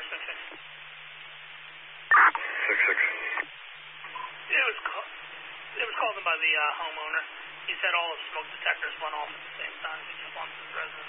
6-6. 6-6. It was called in by the homeowner. He said all the smoke detectors went off at the same time. He just wants his resident